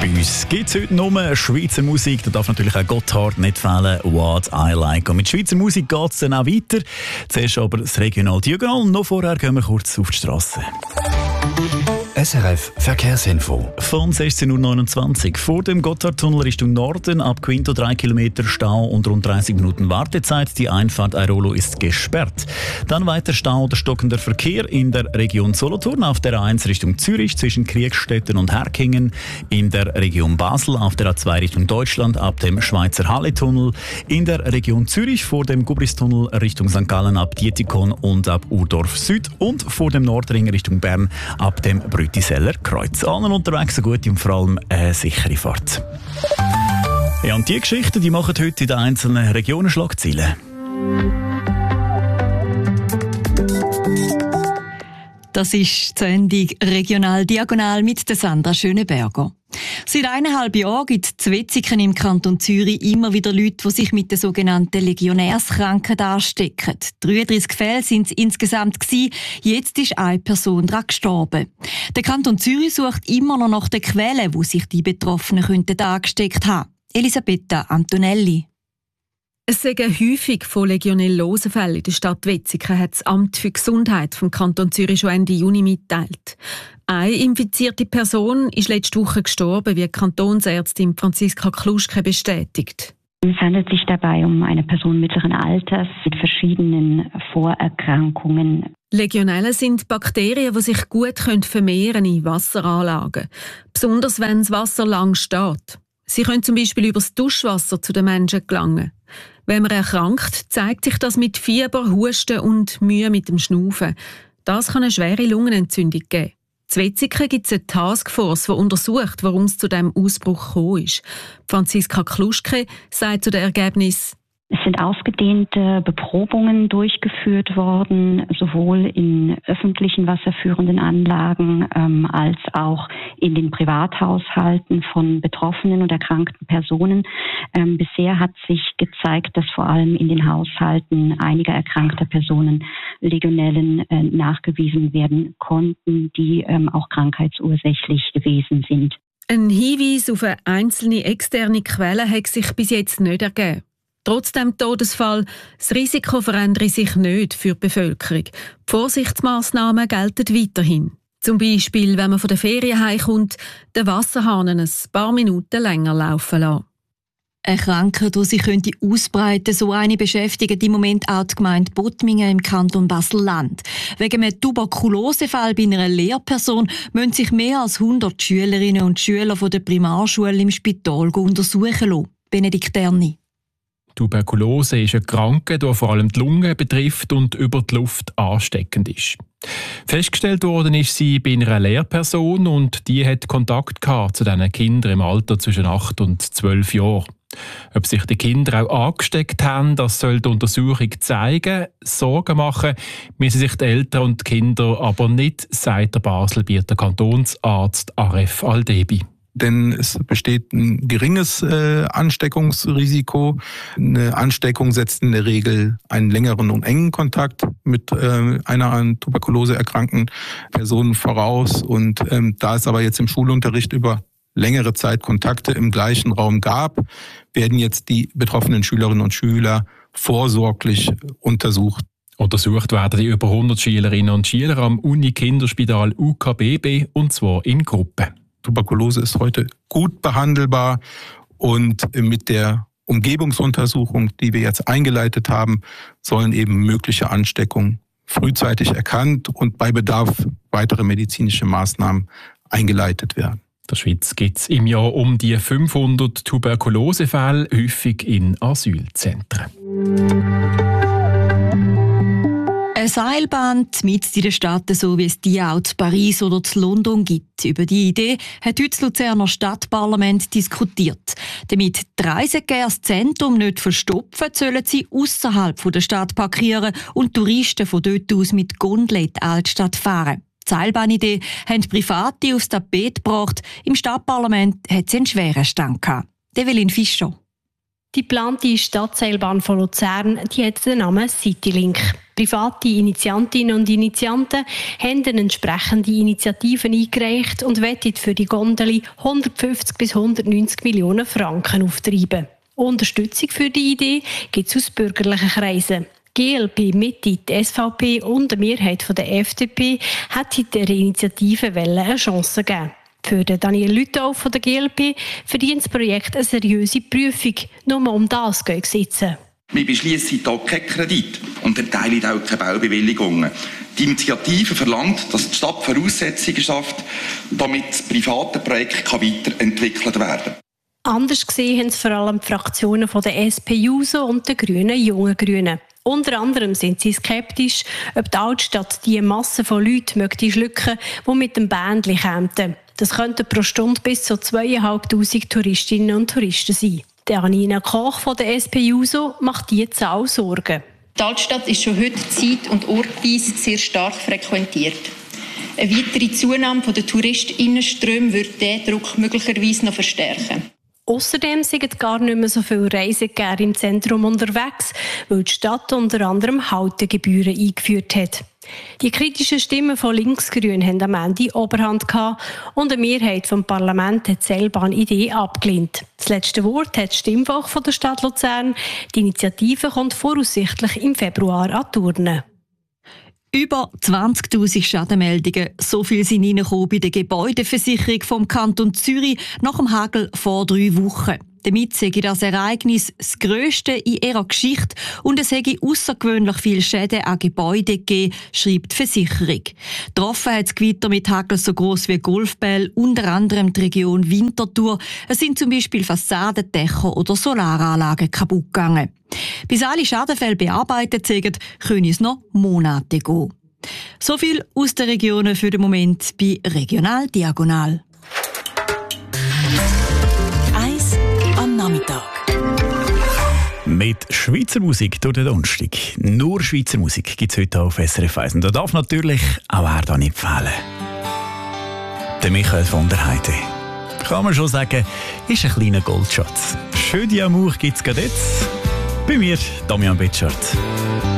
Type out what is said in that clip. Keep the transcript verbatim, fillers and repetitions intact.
Bei uns gibt es heute nur Schweizer Musik. Da darf natürlich auch Gotthard nicht fehlen. What I Like. Und mit Schweizer Musik geht es dann auch weiter. Zuerst aber das Regional-Diagonal. Noch vorher gehen wir kurz auf die Straße. S R F Verkehrsinfo. Von sechzehn Uhr neunundzwanzig. Vor dem Gotthardtunnel Richtung Norden, ab Quinto drei Kilometer Stau und rund dreißig Minuten Wartezeit. Die Einfahrt Airolo ist gesperrt. Dann weiter Stau oder stockender Verkehr in der Region Solothurn auf der A eins Richtung Zürich zwischen Kriegstetten und Herkingen. In der Region Basel auf der A zwei Richtung Deutschland ab dem Schweizer Halle-Tunnel. In der Region Zürich vor dem Gubristunnel Richtung Sankt Gallen ab Dietikon und ab Urdorf Süd. Und vor dem Nordring Richtung Bern ab dem Brütiseller Kreuz. Allen unterwegs eine gute und vor allem eine sichere Fahrt. Ja, und die Geschichten, die machen heute in den einzelnen Regionen Schlagzeilen. Das ist die Sendung «Regional Diagonal» mit der Sandra Schöneberger. Seit eineinhalb Jahren gibt es in Wetzikon im Kanton Zürich immer wieder Leute, die sich mit der sogenannten Legionärskrankheit anstecken. dreiunddreissig Fälle sind es insgesamt gewesen. Jetzt ist eine Person daran gestorben. Der Kanton Zürich sucht immer noch nach den Quellen, wo sich die Betroffenen könnten angesteckt haben. Elisabetta Antonelli. Es sind häufig von Legionellosenfällen in der Stadt Wetzikon, hat das Amt für Gesundheit vom Kanton Zürich schon Ende Juni mitteilt. Eine infizierte Person ist letzte Woche gestorben, wie die Kantonsärztin Franziska Kluschke bestätigt. Es handelt sich dabei um eine Person mittleren Alters mit verschiedenen Vorerkrankungen. Legionellen sind Bakterien, die sich gut vermehren in Wasseranlagen, besonders wenn das Wasser lang steht. Sie können zum Beispiel über das Duschwasser zu den Menschen gelangen. Wenn man erkrankt, zeigt sich das mit Fieber, Husten und Mühe mit dem Schnaufen. Das kann eine schwere Lungenentzündung geben. In Wetzikon gibt es eine Taskforce, die untersucht, warum es zu diesem Ausbruch gekommen ist. Franziska Kluschke sagt zu dem Ergebnis: Es sind ausgedehnte Beprobungen durchgeführt worden, sowohl in öffentlichen wasserführenden Anlagen ähm, als auch in den Privathaushalten von betroffenen und erkrankten Personen. Ähm, bisher hat sich gezeigt, dass vor allem in den Haushalten einiger erkrankter Personen Legionellen äh, nachgewiesen werden konnten, die ähm, auch krankheitsursächlich gewesen sind. Ein Hinweis auf eine einzelne externe Quelle hat sich bis jetzt nicht ergeben. Trotz dem Todesfall, das Risiko verändert sich nicht für die Bevölkerung. Die Vorsichtsmaßnahmen gelten weiterhin. Zum Beispiel, wenn man von der Ferien heimkommt, den Wasserhahn ein paar Minuten länger laufen lassen. Eine Krankheit, die sich könnte ausbreiten könnte, so eine beschäftigt im Moment auch die Gemeinde Bottmingen im Kanton Basel-Land. Wegen einem Tuberkulosefall bei einer Lehrperson müssen sich mehr als hundert Schülerinnen und Schüler von der Primarschule im Spital untersuchen lassen. Benedikt Erni. Tuberkulose ist eine Krankheit, die vor allem die Lunge betrifft und über die Luft ansteckend ist. Festgestellt worden ist sie bei einer Lehrperson und die hat Kontakt gehabt zu diesen Kindern im Alter zwischen acht und zwölf Jahren. Ob sich die Kinder auch angesteckt haben, das soll die Untersuchung zeigen. Sorgen machen müssen sich die Eltern und die Kinder aber nicht, sagt der Baselbieter Kantonsarzt Aref Aldebi. Denn es besteht ein geringes äh, Ansteckungsrisiko. Eine Ansteckung setzt in der Regel einen längeren und engen Kontakt mit äh, einer an Tuberkulose erkrankten Person voraus. Und ähm, da es aber jetzt im Schulunterricht über längere Zeit Kontakte im gleichen Raum gab, werden jetzt die betroffenen Schülerinnen und Schüler vorsorglich untersucht. Untersucht werden die über hundert Schülerinnen und Schüler am Uni-Kinderspital U K B B, und zwar in Gruppen. Tuberkulose ist heute gut behandelbar und mit der Umgebungsuntersuchung, die wir jetzt eingeleitet haben, sollen eben mögliche Ansteckungen frühzeitig erkannt und bei Bedarf weitere medizinische Maßnahmen eingeleitet werden. In der Schweiz gibt es im Jahr um die fünfhundert Tuberkulosefälle, häufig in Asylzentren. Eine Seilbahn mitten in der Stadt, so wie es die auch in Paris oder in London gibt. Über die Idee hat heute das Luzerner Stadtparlament diskutiert. Damit die Reisegäste das Zentrum nicht verstopfen, sollen sie ausserhalb der Stadt parkieren und Touristen von dort aus mit Gondeln in die Altstadt fahren. Die Seilbahnidee haben Private aufs Tapet gebracht. Im Stadtparlament hat sie einen schweren Stand gehabt. Develin Fischer. Die geplante Stadtseilbahn von Luzern die hat den Namen Citylink. Private Initiantinnen und Initianten haben eine entsprechende Initiative eingereicht und wettet für die Gondel hundertfünfzig bis hundertneunzig Millionen Franken auftreiben. Unterstützung für die Idee gibt es aus bürgerlichen Kreisen. G L P, Mitte, die S V P und eine Mehrheit der F D P hat der Initiative eine Chance gegeben. Für Daniel Lüthoff von der G L P verdient das Projekt eine seriöse Prüfung. Nur um das geht es jetzt. Wir beschließen hier keinen Kredit und erteilen auch keine Baubewilligungen. Die Initiative verlangt, dass die Stadt Voraussetzungen schafft, damit das private Projekt weiterentwickelt werden kann. Anders gesehen haben es vor allem die Fraktionen von der S P U S O und der Grünen Jungen Grünen. Unter anderem sind sie skeptisch, ob die Altstadt die Masse von Leuten möchte schlucken, die mit dem Bändchen kämen. Das könnten pro Stunde bis zu zweitausendfünfhundert Touristinnen und Touristen sein. Der Anina Koch von der S P U S O macht diese Zahl Sorgen. Die Altstadt ist schon heute zeit- und ortweise sehr stark frequentiert. Eine weitere Zunahme der Touristinnenströme würde diesen Druck möglicherweise noch verstärken. Außerdem sind gar nicht mehr so viele Reisegäste im Zentrum unterwegs, weil die Stadt unter anderem Haltegebühren eingeführt hat. Die kritischen Stimmen von Linksgrün haben am Ende Oberhand gehabt und eine Mehrheit vom Parlament hat die Seilbahn-Idee abgelehnt. Das letzte Wort hat das Stimmvolk von der Stadt Luzern. Die Initiative kommt voraussichtlich im Februar an die Urne. Über zwanzigtausend Schadenmeldungen, so viel sind reingekommen bei der Gebäudeversicherung vom Kanton Zürich nach dem Hagel vor drei Wochen. Damit sei das Ereignis das grösste in ihrer Geschichte und es hätte außergewöhnlich viele Schäden an Gebäuden gegeben, schreibt die Versicherung. Getroffen hat das Gewitter mit Hagel so gross wie Golfbälle, unter anderem die Region Winterthur. Es sind zum Beispiel Fassaden, Dächer oder Solaranlagen kaputt gegangen. Bis alle Schadenfälle bearbeitet sind, können es noch Monate gehen. So viel aus den Regionen für den Moment bei Regional Diagonal. Eis am Nachmittag. Mit Schweizer Musik durch den Donnerstag. Nur Schweizer Musik gibt es heute auf S R F eins. Und da darf natürlich auch er da nicht fehlen. Der Michael von der Heide. Kann man schon sagen, ist ein kleiner Goldschatz. Schön Amour gibt es gerade jetzt. Bei mir, Damian Betschart.